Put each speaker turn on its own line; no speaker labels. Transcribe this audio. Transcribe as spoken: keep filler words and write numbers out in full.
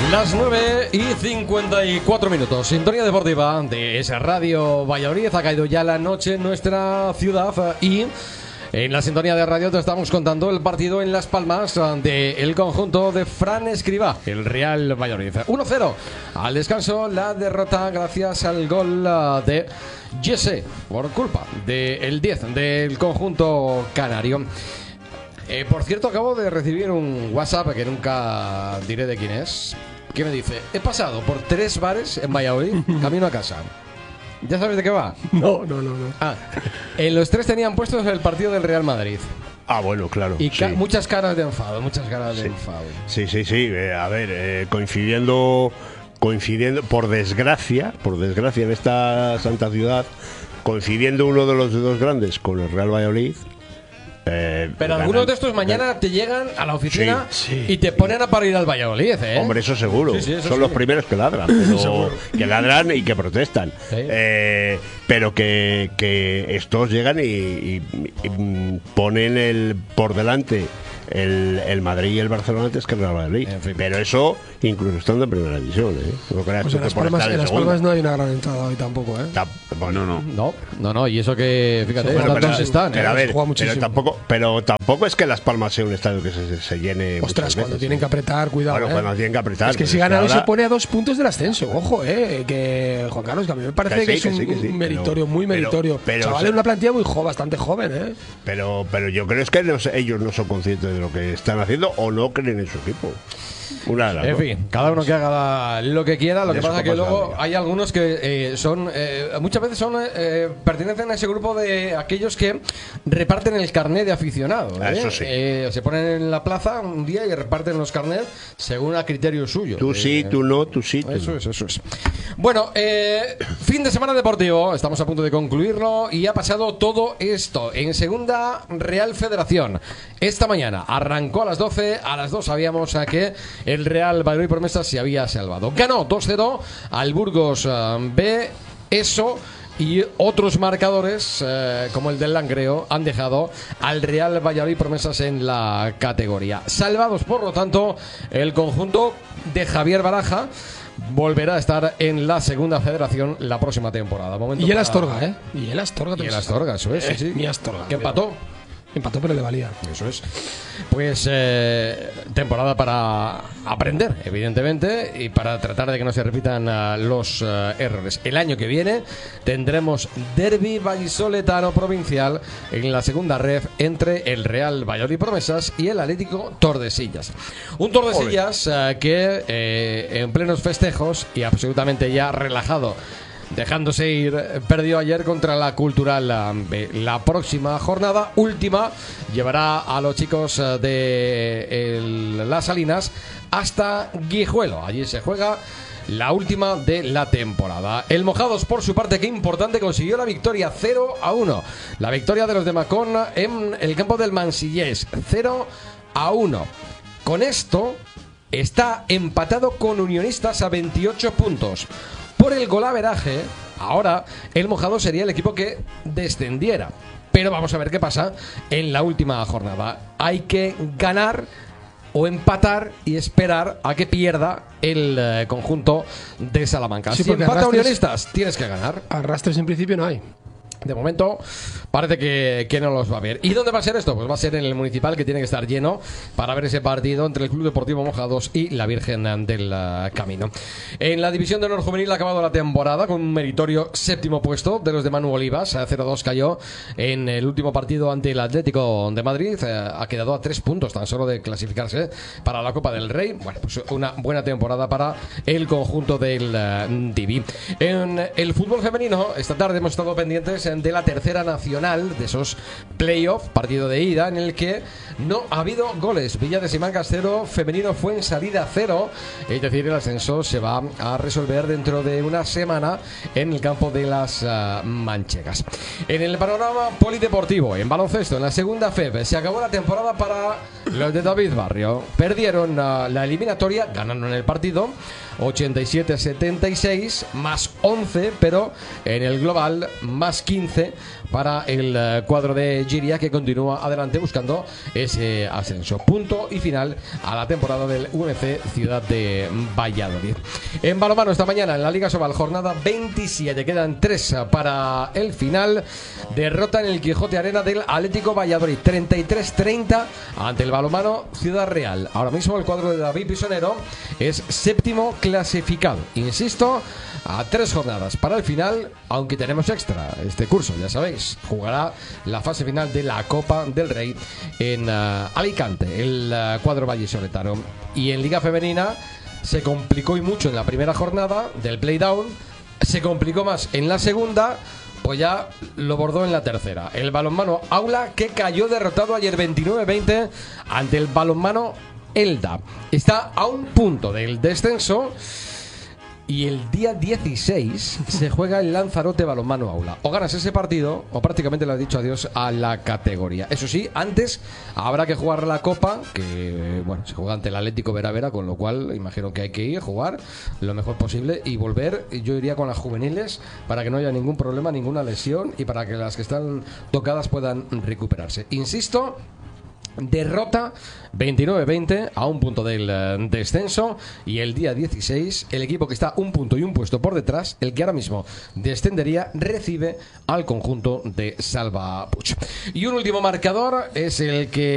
Las nueve y cincuenta y cuatro minutos. Sintonía deportiva de esa Radio Valladolid. Ha caído ya la noche en nuestra ciudad y en la sintonía de radio te estamos contando el partido en Las Palmas del conjunto de Fran Escribá, el Real Valladolid. uno cero. Al descanso, la derrota gracias al gol de Jesse por culpa del diez del conjunto canario. Eh, por cierto, acabo de recibir un WhatsApp que nunca diré de quién es, que me dice: he pasado por tres bares en Valladolid camino a casa. ¿Ya sabes de qué va?
No, no, no, no.
Ah, en los tres tenían puestos el partido del Real Madrid.
Ah, bueno, claro.
Y ca-
sí.
muchas caras de enfado, muchas caras de
Sí.
enfado.
Sí, sí, sí. eh, a ver, eh, coincidiendo, coincidiendo, por desgracia, por desgracia en esta santa ciudad, coincidiendo uno de los dos grandes con el Real Valladolid. Eh,
Pero
ganan-
algunos de estos mañana te llegan a la oficina
Sí,
y te ponen a para ir al Valladolid, ¿eh?
Hombre, eso seguro.
Sí, sí, eso
Son
sí.
los primeros que ladran, pero que ladran y que protestan.
Sí.
Eh, pero que, que estos llegan y, y- y ponen el por delante el, el Madrid y el Barcelona antes que el Real Madrid.
En fin.
Pero eso incluso estando en primera división. ¿eh? No creas
Pues
tú
en
que
Las
por
Palmas,
estar
en
en
Las
segunda.
Palmas no hay una gran entrada hoy tampoco, ¿eh?
Ta- Bueno, no.
No, no, no, y eso que, fíjate,
Bueno,
tantos
pero,
están,
pero
¿eh?
a ver,
juega
pero
muchísimo.
tampoco, pero tampoco es que Las Palmas sea un estadio que se, se- se llene.
Ostras,
muchas
cuando
veces,
tienen
¿eh?
que apretar, cuidado.
Bueno,
¿eh?
cuando tienen que apretar.
Es que
pero
si gana hoy
ahora-
se pone a dos puntos del ascenso. Ojo, eh. Que, Juan Carlos, que a mí me parece
Que
que,
sí,
es
que
un,
sí, que sí,
un meritorio,
pero-
muy
pero-
meritorio.
pero-
Chaval, en una plantilla muy joven, bastante joven, eh.
Pero, pero yo creo es que no sé, ellos no son conscientes de lo que están haciendo o no creen en su equipo. Una de las
En
dos.
fin, cada uno que haga lo que quiera. Lo
De
que
eso
pasa es que
pasa,
luego
amiga.
hay algunos que eh, son, eh, muchas veces son, eh, pertenecen a ese grupo de aquellos que reparten el carnet de aficionado.
Ah,
¿eh?
eso sí.
Eh, se ponen en la plaza un día y reparten los carnets según a criterio suyo.
Tú
Eh,
sí, tú no, tú sí. Tú
Eso
no.
es, eso es. Bueno, eh, fin de semana deportivo, estamos a punto de concluirlo y ha pasado todo esto en Segunda Real Federación. Esta mañana arrancó a las doce, a las dos sabíamos a que el Real Valladolid Promesas se había salvado. Ganó dos cero al Burgos eh, B, eso y otros marcadores eh, como el del Langreo han dejado al Real Valladolid Promesas en la categoría. Salvados, por lo tanto, el conjunto de Javier Baraja volverá a estar en la Segunda Federación la próxima temporada. Momento
Y el
para-
Astorga, ¿eh? Y el Astorga.
Y el Astorga, eso es, sí, sí.
Mi Astorga.
Que empató.
Empató, pero le valía.
Eso es. Pues eh, temporada para aprender, evidentemente, y para tratar de que no se repitan uh, los uh, errores. El año que viene tendremos derbi vallisoletano provincial en la segunda ref entre el Real Valladolid Promesas y el Atlético Tordesillas. Un Tordesillas uh, que eh, en plenos festejos y absolutamente ya relajado, dejándose ir, perdió ayer contra la Cultural B. La próxima jornada, última, llevará a los chicos eh, de el- Las Salinas hasta Guijuelo. Allí se juega la última de la temporada. El Mojados, por su parte, qué importante, consiguió la victoria cero a uno. La victoria de los de Macón en el campo del Mansillés, cero a uno. Con esto está empatado con Unionistas a veintiocho puntos. Por el golaveraje, ahora el Mojado sería el equipo que descendiera. Pero vamos a ver qué pasa en la última jornada. Hay que ganar o empatar y esperar a que pierda el eh, conjunto de Salamanca.
Sí,
si
porque
empata
arrastres-
Unionistas, tienes que ganar.
Arrastres en principio no hay.
De momento parece que, que no los va a ver. ¿Y dónde va a ser esto? Pues va a ser en el Municipal, que tiene que estar lleno para ver ese partido entre el Club Deportivo Mojados y la Virgen del uh, Camino. En la división de honor juvenil ha acabado la temporada con un meritorio séptimo puesto de los de Manu Olivas. cero dos cayó en el último partido ante el Atlético de Madrid. Eh, ha quedado a tres puntos tan solo de clasificarse para la Copa del Rey. Bueno, pues una buena temporada para el conjunto del uh, Divi. En el fútbol femenino, esta tarde hemos estado pendientes de la tercera nacional, de esos playoffs, partido de ida, en el que no ha habido goles. Villa de Simancas cero, femenino fue en salida cero, es decir, el ascenso se va a resolver dentro de una semana en el campo de las uh, manchegas. En el panorama polideportivo, en baloncesto, en la segunda F E B, se acabó la temporada para los de David Barrio. Perdieron uh, la eliminatoria, ganaron el partido ochenta y siete a setenta y seis, más once, pero en el global más quince para el eh, cuadro de Giria, que continúa adelante buscando ese ascenso. Punto y final a la temporada del U N C Ciudad de Valladolid. En balonmano esta mañana en la Liga Sobal, jornada veintisiete, quedan tres para el final. Derrota en el Quijote Arena del Atlético Valladolid, treinta y tres treinta ante el balonmano Ciudad Real. Ahora mismo el cuadro de David Pisonero es séptimo clasificado. Insisto, a tres jornadas para el final, aunque tenemos extra este curso, ya sabéis, jugará la fase final de la Copa del Rey en uh, Alicante, el uh, cuadro vallisoletano. Y en Liga Femenina se complicó y mucho en la primera jornada del playdown, se complicó más en la segunda, pues ya lo bordó en la tercera. El balonmano Aula, que cayó derrotado ayer veintinueve veinte ante el balonmano Elda. Está a un punto del descenso. Y el día dieciséis se juega el Lanzarote Balonmano Aula. O ganas ese partido o prácticamente le has dicho adiós a la categoría. Eso sí, antes habrá que jugar la Copa, que bueno, se juega ante el Atlético Vera Vera, con lo cual imagino que hay que ir a jugar lo mejor posible y volver. Yo iría con las juveniles para que no haya ningún problema, ninguna lesión y para que las que están tocadas puedan recuperarse. Insisto, derrota veintinueve veinte a un punto del uh, descenso, y el día dieciséis el equipo que está un punto y un puesto por detrás, el que ahora mismo descendería, recibe al conjunto de Salva Puig. Y un último marcador es el que